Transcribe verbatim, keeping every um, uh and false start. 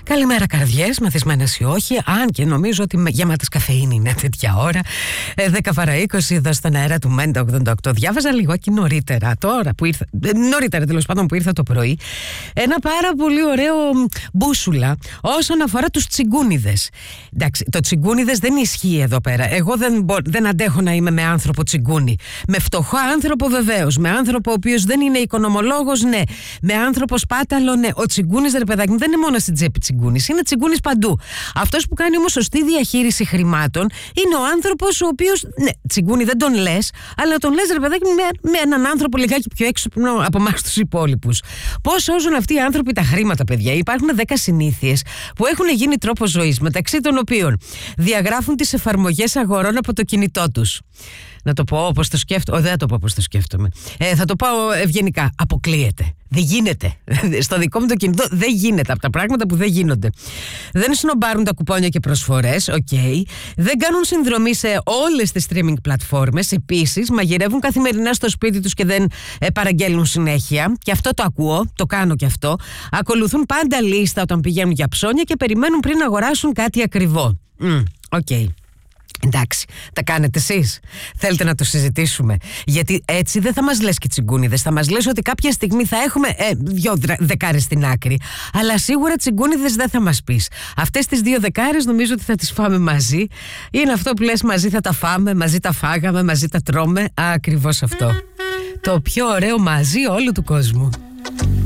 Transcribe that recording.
Καλημέρα καρδιές, μαθησμένες ή όχι. Αν και νομίζω ότι γεμάτες καφεΐνη είναι τέτοια ώρα. ε, δέκα παρά είκοσι εδώ στον αέρα του Μέντα ογδόντα οκτώ. Διάβαζα λιγάκι νωρίτερα, τώρα που ήρθα, νωρίτερα τέλος πάντων που ήρθα το πρωί, ένα πάρα πολύ ωραίο μπούσουλα όσον αφορά τους τσιγκούνιδες. Εντάξει, το τσιγκούνιδες δεν ισχύει εδώ πέρα. Εγώ δεν, μπο, δεν αντέχω να είμαι με άνθρωπο τσιγκούνι. Με φτωχό άνθρωπο βεβαίως. Με άνθρωπο ο οποίος δεν είναι οικονομολόγος, ναι. Με άνθρωπο σπάταλο, ναι. Ο τσιγκούνης, ρε παιδάκι μου, δεν είναι μόνο στην τσέπη τσιγκούνης, είναι τσιγκούνης παντού. Αυτός που κάνει όμως σωστή διαχείριση χρημάτων είναι ο άνθρωπος ο οποίος, ναι, τσιγκούνι δεν τον λες, αλλά τον λες, ρε παιδάκι μου, με, με έναν άνθρωπο λιγάκι πιο έξυπνο από εμάς τους υπόλοιπους. Πώς σώζουν αυτοί οι άνθρωποι τα χρήματα, παιδιά? Υπάρχουν δέκα συνήθειες που έχουν γίνει τρόπος ζωής, μεταξύ των οποίων διαγράφουν τις εφαρμογές αγορών από το κινητό τους. Να το πω όπως το σκέφτομαι. Δεν θα το πω όπως το σκέφτομαι. Ε, θα το πω ευγενικά. Αποκλείεται. Δεν γίνεται. Στο δικό μου το κινητό δεν γίνεται. Από τα πράγματα που δεν γίνονται. Δεν σνομπάρουν τα κουπόνια και προσφορές. Οκ. Okay. Δεν κάνουν συνδρομή σε όλες τις streaming πλατφόρμες. Επίσης, μαγειρεύουν καθημερινά στο σπίτι τους και δεν ε, παραγγέλνουν συνέχεια. Και αυτό το ακούω. Το κάνω και αυτό. Ακολουθούν πάντα λίστα όταν πηγαίνουν για ψώνια και περιμένουν πριν αγοράσουν κάτι ακριβό. Οκ. Mm, okay. Εντάξει, τα κάνετε εσείς? Θέλετε να το συζητήσουμε? Γιατί έτσι δεν θα μας λες και τσιγκούνιδες. Θα μας λες ότι κάποια στιγμή θα έχουμε ε, δυο δεκάρες στην άκρη. Αλλά σίγουρα τσιγκούνιδες δεν θα μας πεις. Αυτές τις δύο δεκάρες νομίζω ότι θα τις φάμε μαζί. Είναι αυτό που λες, μαζί θα τα φάμε, μαζί τα φάγαμε, μαζί τα τρώμε. Α, ακριβώς αυτό. Το πιο ωραίο μαζί όλου του κόσμου.